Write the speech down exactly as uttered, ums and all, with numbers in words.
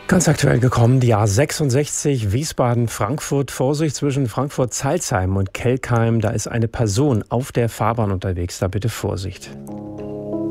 Ganz aktuell gekommen, die A sechsundsechzig Wiesbaden-Frankfurt. Vorsicht zwischen Frankfurt-Salzheim und Kelkheim. Da ist eine Person auf der Fahrbahn unterwegs. Da bitte Vorsicht.